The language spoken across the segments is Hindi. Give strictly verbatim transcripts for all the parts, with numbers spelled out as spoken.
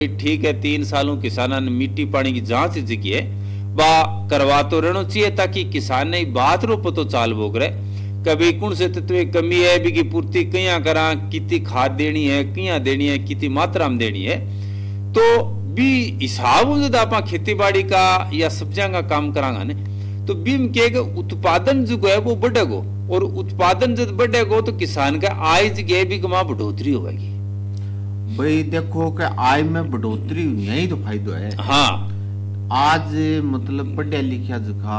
ठीक है, तीन सालों किसाना ने मिट्टी पानी की जांच जगी है बा करवा तो रहना चाहिए ताकि किसान ने बात रो पतो चाल बोग रहे कभी कौन से तत्व कमी है भी की पूर्ति कया करा, कितनी खाद देनी है, कया देनी है, कितनी मात्रा में देनी है, तो भी हिसाब से आप खेती बाड़ी का या सब्जियां का काम करांगा ने तो बीम के उत्पादन जो है वो बढ़ेगो और उत्पादन जब बढ़ेगो तो किसान का आय जगह भी कमा बढ़ोतरी होगी। भाई देखो कि आय में बढ़ोतरी यही तो फायदा है। हाँ आज मतलब पढ़ा लिखा जगह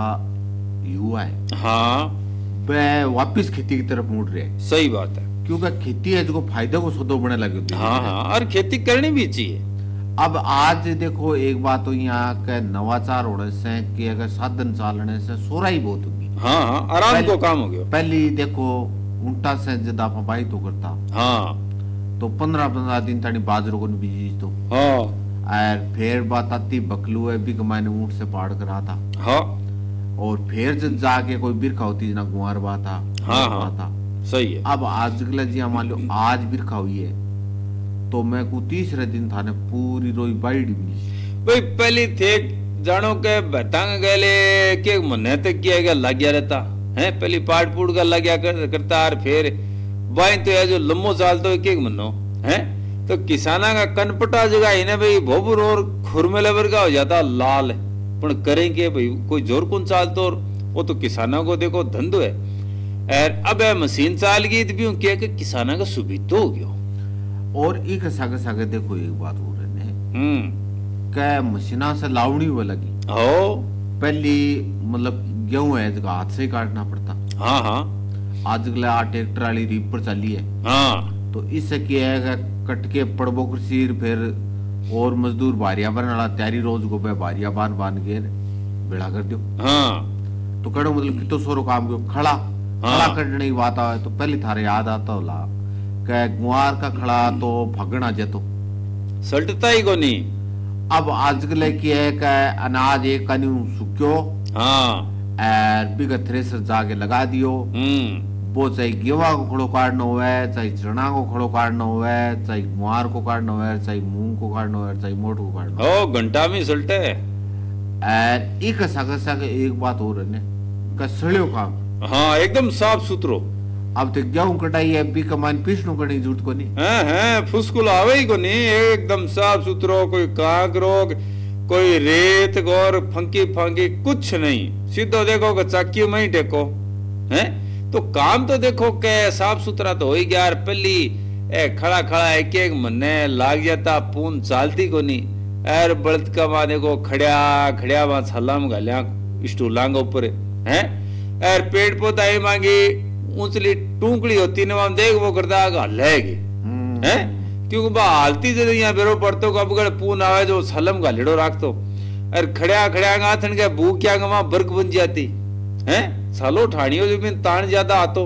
युवा है, हाँ वह वापिस खेती की तरफ मुड़ रहे हैं। सही बात है, क्योंकि खेती है जो फायदा को सदो बने लगे। हाँ हाँ और खेती करनी भी चाहिए। अब आज देखो एक बात तो यहाँ के नवाचार होने से कि अगर साधन चालने से सोरा ही बहुत होगी। हाँ हाँ आराम को काम हो गया। पहले देखो ऊंटा से ज्यादा बाई तो करता, हाँ तो पंद्रह पंद्रह दिन तक बाजरों को बीजी तो, हाँ और फिर बात आती बकलू है भी मैंने ऊंट से पाड़ कर आता, हाँ और फिर जब जाके कोई बिरखा होती ना गुआर बात था, हाँ हाँ था सही है। अब आज जी मान लो आज बिरखा हुई है तो मैं को तीसरे दिन था ने पूरी रोई बाइड भी भाई पहले थे जानो के बतांग गले के मन्ने तक किया गया लग गया रहता है, पहले पाट पूट का लग गया कर, करता और फिर बाई तो है जो लम्बो साल तो एक एक मनो है तो किसाना का कनपटा जगह है ना भाई भोपुर और खुरमेले वर्गा हो जाता लाल पर करेंगे भाई कोई जोर कौन चाल तो वो तो किसानों को देखो धंधो है और अब है मशीन चाल गई तो भी क्या कि किसाना का सुविधा हो गया। और एक सागे सागे देखो एक बात हो रही है, हम्म क्या मशीना से लावनी वो लगी हो पहली मतलब गेहूं है जगह हाथ से ही काटना पड़ता, हाँ हाँ आज आ ट्रैक्टर वाली रीपर चली है, हाँ तो इससे क्या है कट के पड़बो सिर फिर और मजदूर बारिया बना तैयारी रोज को बारिया बांध बांध के बेड़ा कर दो, हाँ तो कड़ो मतलब कितो सोरो काम क्यों खड़ा, हाँ। खड़ा करने की बात आवे तो पहले थारे याद आता होला के गुआर का खड़ा तो भगना जेतो सल्टता ही को नहीं। अब आजकल की है कि अनाज एक कन्यू सुक्यो, हाँ और बिगत थ्रेसर जाके लगा दियो, हम्म वो चाहे गेवा को खड़ो काटना हुआ है, चाहे चना को खड़ो काटना हुआ है, चाहे गुआर को काटना हुआ है, चाहे मूंग को काटना हुआ है, चाहे मोट को काटना हो घंटा में सल्टे और एक सागे सागे एक बात हो रही है का सड़ियो काम, हाँ एकदम साफ सुथरो। अब तो गेहूं कटाई है भी कमान पीसनो करने की जरूरत को नहीं, हैं हैं फुसकुल आवे ही को नहीं, एकदम साफ सुथरो, कोई काग रोग कोई रेत और फंकी फंकी कुछ नहीं, सीधो देखो कि चाकी में ही टेको हैं तो काम तो देखो के साफ सुथरा तो हो ही गया। पहली ए खड़ा खड़ा एक एक मन्ने लाग जाता पून चालती को नहीं एर बड़त का माने को खड़िया खड़िया वहां छलाम गालिया स्टूलांग ऊपर हैं एर पेड़ पौधा ही मांगी ऊंचली टूकड़ी होती ने वहां देख वो करता हलेगी हैं क्योंकि बा हालती जब यहाँ बेरो पड़तो कब गड़ पून आवे जो छलम गालिड़ो राखतो एर खड़िया खड़िया गाथन के भूख क्या गमा बर्क बन जाती हैं सालो ठाणियों जो बिन तान ज्यादा आतो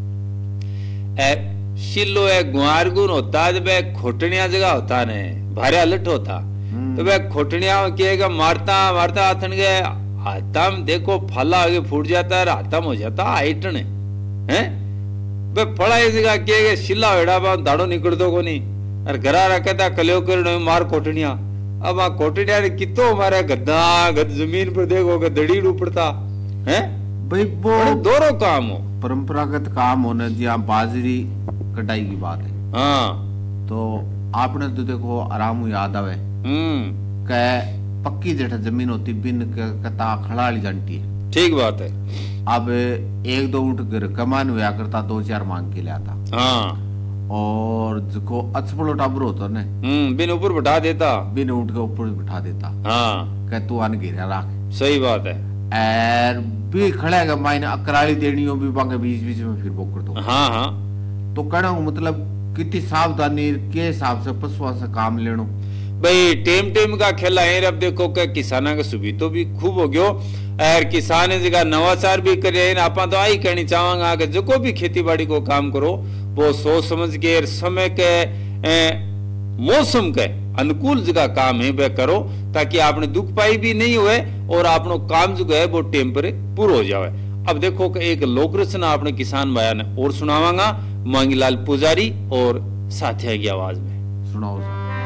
ए शिलो है गुआर गुन होता जब खोटनिया जगह होता ने भारे अलट होता तो वह खोटनिया कहेगा मारता मारता आथन गए हाथम देखो फला आगे फूट जाता है हाथम हो जाता आइटने हैं बे फड़ा इस जगह कहेगा शिला वेड़ा बा दाड़ो निकल दो को नहीं और घरा रखता कलियो कर मार खोटनिया अब आ खोटनिया ने कितो मारे गद्दा गद जमीन पर देखो दड़ी उपड़ता हैं भाई वो दोनों काम हो परंपरागत काम होने जहाँ बाजरी कटाई की बात है, हाँ तो आपने तो देखो आराम याद आवे हम्म के पक्की जेठा जमीन होती बिन कता खड़ा वाली जानती है, ठीक बात है। अब एक दो उठ कर कमान हुआ करता दो चार मांग के लाता, हाँ और जो अचपड़ो टाबर होता ने हम्म बिन ऊपर बैठा देता बिन उठ के ऊपर बैठा देता, हाँ कह तू आन घेरा राख, सही बात है। और भी खड़ा है मायने अकराली देनी हो भी बांगे बीच बीच में फिर बोकर दो, हाँ हाँ तो कहना मतलब कितनी सावधानी के हिसाब से पशुओं से काम लेनो भाई टेम टेम का खेला है। अब देखो कि किसाना का सुविधा भी खूब हो गयो और किसान जगह नवाचार भी करे आप तो आई कहनी चाहूंगा कि जो को भी खेती बाड़ी को काम करो वो सोच समझ के समय के मौसम के अनुकूल जगह काम है वह करो ताकि आपने दुख पाई भी नहीं हुए और आपनो काम जो है वो टेम पर पूरा हो जाए। अब देखो कि एक लोक रचना आपने किसान भाया ने और सुनावांगा मांगीलाल पुजारी और साथिया की आवाज में, सुनाओ।